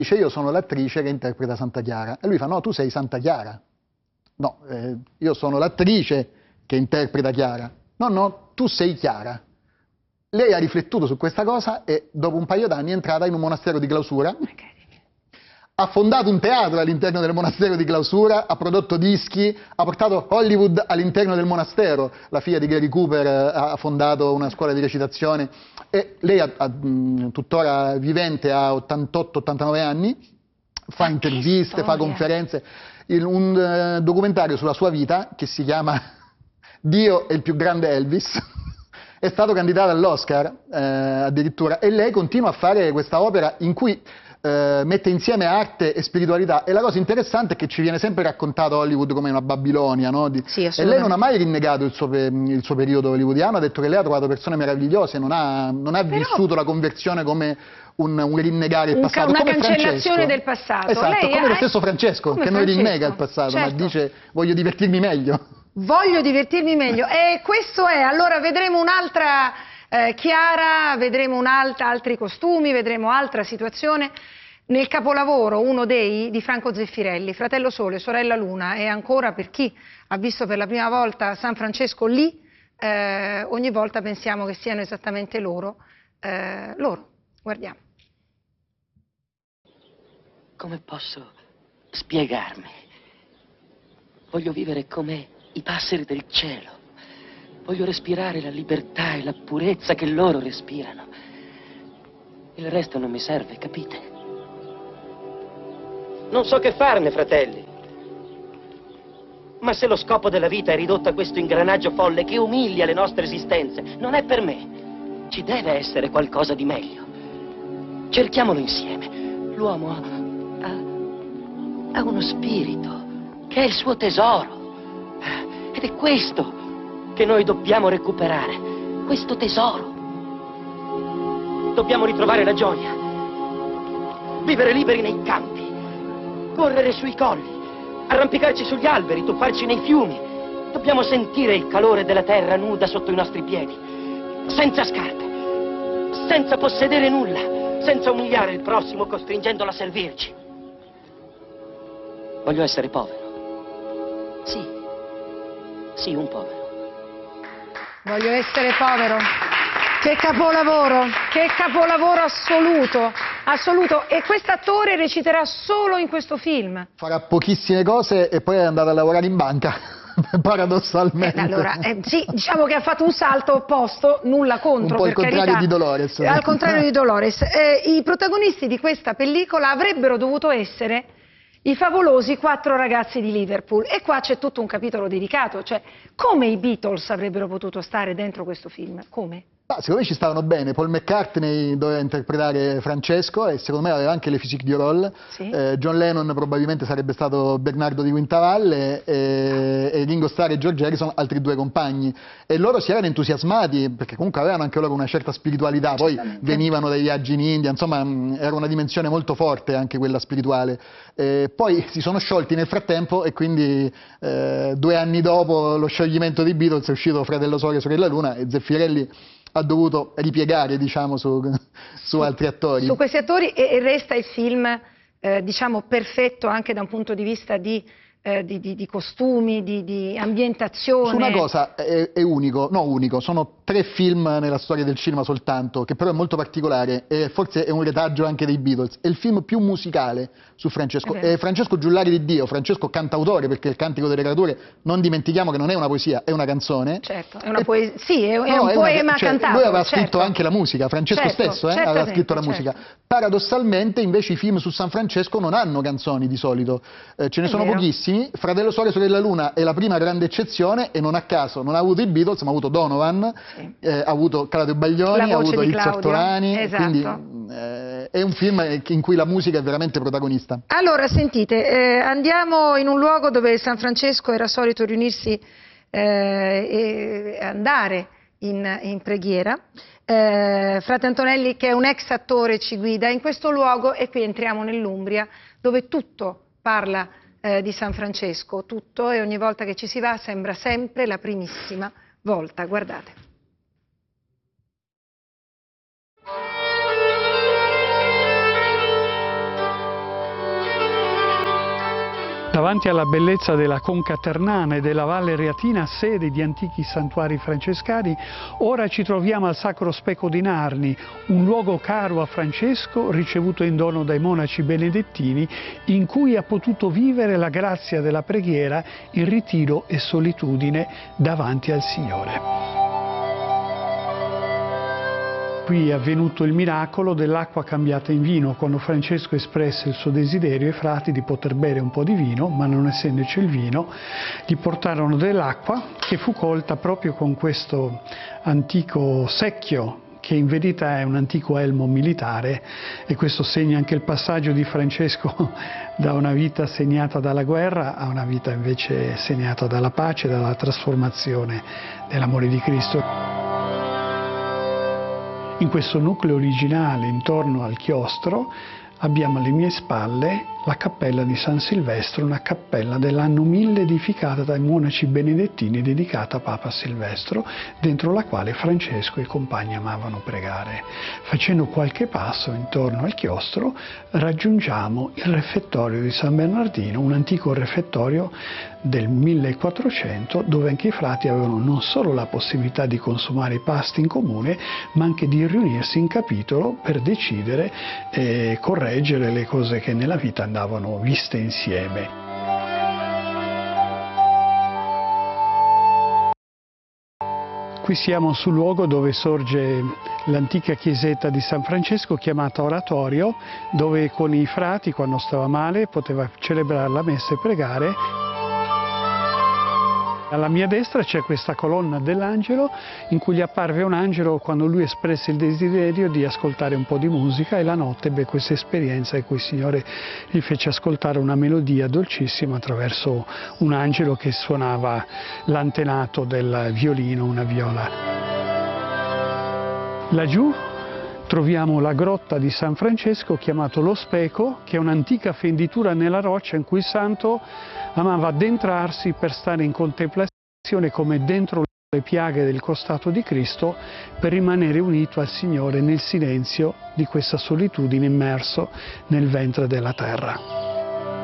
dice io sono l'attrice che interpreta Santa Chiara. E lui fa no, tu sei Santa Chiara. No, io sono l'attrice che interpreta Chiara. No, no, tu sei Chiara. Lei ha riflettuto su questa cosa e dopo un paio d'anni è entrata in un monastero di clausura. Ha fondato un teatro all'interno del monastero di clausura, ha prodotto dischi, ha portato Hollywood all'interno del monastero. La figlia di Gary Cooper ha fondato una scuola di recitazione e lei, tuttora vivente, ha 88-89 anni, fa interviste, fa conferenze. Un documentario sulla sua vita che si chiama Dio è il più grande Elvis. È stato candidato all'Oscar addirittura e lei continua a fare questa opera in cui mette insieme arte e spiritualità e la cosa interessante è che ci viene sempre raccontato Hollywood come una Babilonia, no? Sì, e lei non ha mai rinnegato il suo periodo hollywoodiano, ha detto che lei ha trovato persone meravigliose, non ha vissuto la conversione come un rinnegare il passato, una come cancellazione Francesco. del passato. Esatto, come lo stesso Francesco, che non rinnega il passato, ma dice voglio divertirmi meglio. Voglio divertirmi meglio. E questo è, allora vedremo un'altra Chiara, vedremo altri costumi, vedremo altra situazione. Nel capolavoro, uno di Franco Zeffirelli, Fratello Sole, Sorella Luna, e ancora per chi ha visto per la prima volta San Francesco lì, ogni volta pensiamo che siano esattamente loro. Guardiamo. Come posso spiegarmi? Voglio vivere come i passeri del cielo. Voglio respirare la libertà e la purezza che loro respirano. Il resto non mi serve, capite? Non so che farne, fratelli. Ma se lo scopo della vita è ridotto a questo ingranaggio folle che umilia le nostre esistenze, non è per me. Ci deve essere qualcosa di meglio. Cerchiamolo insieme. L'uomo ha uno spirito, che è il suo tesoro. Ed è questo che noi dobbiamo recuperare, questo tesoro. Dobbiamo ritrovare la gioia, vivere liberi nei campi, correre sui colli, arrampicarci sugli alberi, tuffarci nei fiumi. Dobbiamo sentire il calore della terra nuda sotto i nostri piedi, senza scarpe, senza possedere nulla, senza umiliare il prossimo costringendolo a servirci. Voglio essere povero. Sì, un povero. Voglio essere povero. Che capolavoro assoluto. E quest'attore reciterà solo in questo film. Farà pochissime cose e poi è andato a lavorare in banca, paradossalmente. Allora, sì, diciamo che ha fatto un salto opposto, nulla contro, un po' per il contrario carità. di Dolores. Al contrario di Dolores. I protagonisti di questa pellicola avrebbero dovuto essere i favolosi 4 ragazzi di Liverpool, e qua c'è tutto un capitolo dedicato, cioè come i Beatles avrebbero potuto stare dentro questo film, come? Secondo me ci stavano bene. Paul McCartney doveva interpretare Francesco e secondo me aveva anche le physique du rôle. Sì. John Lennon probabilmente sarebbe stato Bernardo di Quintavalle e Ringo Starr e George Harrison altri 2 compagni. E loro si erano entusiasmati perché comunque avevano anche loro una certa spiritualità, poi venivano dai viaggi in India, insomma era una dimensione molto forte anche quella spirituale. Poi si sono sciolti nel frattempo e quindi 2 anni dopo lo scioglimento dei Beatles è uscito Fratello Sole, Sorella Luna e Zeffirelli ha dovuto ripiegare, diciamo, su altri attori. Su questi attori, e resta il film, diciamo, perfetto anche da un punto di vista di costumi, di ambientazione. Su una cosa è unico, no unico, sono 3 film nella storia del cinema soltanto, che però è molto particolare e forse è un retaggio anche dei Beatles. È il film più musicale su Francesco. È Francesco Giullari di Dio, Francesco cantautore, perché il Cantico delle Creature, non dimentichiamo che non è una poesia, è una canzone. Certo, è una poesia, sì, è un poema cantato. Lui aveva scritto anche la musica, Francesco stesso aveva scritto la musica. Paradossalmente invece i film su San Francesco non hanno canzoni di solito, ce ne sono pochissimi. Fratello Sole, Sorella Luna è la prima grande eccezione e non a caso non ha avuto i Beatles ma ha avuto Donovan, ha avuto Claudio Baglioni, ha avuto Rizzo Ortolani, quindi è un film in cui la musica è veramente protagonista. Allora sentite, andiamo in un luogo dove San Francesco era solito riunirsi e andare in preghiera. Frate Antonelli, che è un ex attore, ci guida in questo luogo e qui entriamo nell'Umbria dove tutto parla di San Francesco, tutto, e ogni volta che ci si va sembra sempre la primissima volta. Guardate. Davanti alla bellezza della Conca Ternana e della Valle Reatina, sede di antichi santuari francescani, ora ci troviamo al Sacro Speco di Narni, un luogo caro a Francesco, ricevuto in dono dai monaci benedettini, in cui ha potuto vivere la grazia della preghiera in ritiro e solitudine davanti al Signore. Qui è avvenuto il miracolo dell'acqua cambiata in vino, quando Francesco espresse il suo desiderio ai frati di poter bere un po' di vino, ma non essendoci il vino, gli portarono dell'acqua che fu colta proprio con questo antico secchio, che in verità è un antico elmo militare, e questo segna anche il passaggio di Francesco da una vita segnata dalla guerra a una vita invece segnata dalla pace, dalla trasformazione dell'amore di Cristo. In questo nucleo originale, intorno al chiostro, abbiamo alle mie spalle la cappella di San Silvestro, una cappella dell'anno 1000 edificata dai monaci benedettini, dedicata a Papa Silvestro, dentro la quale Francesco e i compagni amavano pregare. Facendo qualche passo intorno al chiostro raggiungiamo il refettorio di San Bernardino, un antico refettorio del 1400, dove anche i frati avevano non solo la possibilità di consumare i pasti in comune, ma anche di riunirsi in capitolo per decidere e correggere le cose che nella vita andavano viste insieme. Qui siamo sul luogo dove sorge l'antica chiesetta di San Francesco, chiamata Oratorio, dove con i frati, quando stava male, poteva celebrare la messa e pregare. Alla mia destra c'è questa colonna dell'angelo, in cui gli apparve un angelo quando lui espresse il desiderio di ascoltare un po' di musica, e la notte ebbe questa esperienza in cui il Signore gli fece ascoltare una melodia dolcissima attraverso un angelo che suonava l'antenato del violino, una viola. Laggiù troviamo la grotta di San Francesco, chiamato Lo Speco, che è un'antica fenditura nella roccia in cui il santo amava addentrarsi per stare in contemplazione come dentro le piaghe del costato di Cristo, per rimanere unito al Signore nel silenzio di questa solitudine, immerso nel ventre della terra.